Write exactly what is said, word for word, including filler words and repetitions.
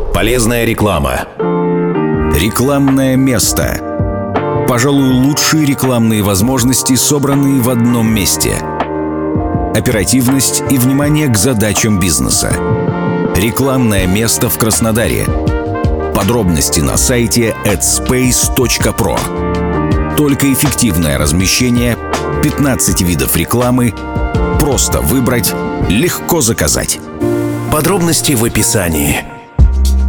Полезная реклама. Рекламное место. Пожалуй, лучшие рекламные возможности, собранные в одном месте. Оперативность и внимание к задачам бизнеса. Рекламное место в Краснодаре. Подробности на сайте addspace точка про. Только эффективное размещение, пятнадцать видов рекламы, просто выбрать, легко заказать. Подробности в описании.